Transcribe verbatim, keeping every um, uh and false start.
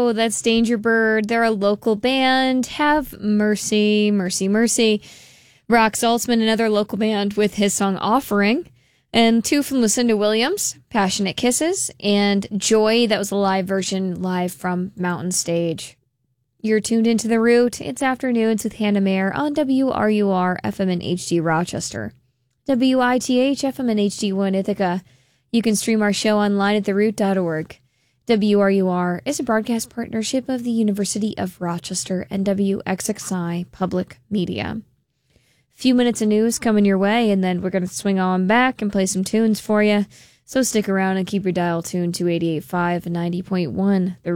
Show, that's Danger Bird. They're a local band. Have Mercy, Mercy, Mercy. Rock Saltzman, another local band with his song Offering. And two from Lucinda Williams, Passionate Kisses. And Joy, that was a live version, live from Mountain Stage. You're tuned into The Root. It's Afternoons with Hannah Mayer on W R U R F M and H D Rochester. W I T H F M and H D one Ithaca. You can stream our show online at the root dot org. W R U R is a broadcast partnership of the University of Rochester and W X X I Public Media. Few minutes of news coming your way, and then we're going to swing on back and play some tunes for you. So stick around and keep your dial tuned to eighty-eight point five and ninety point one. The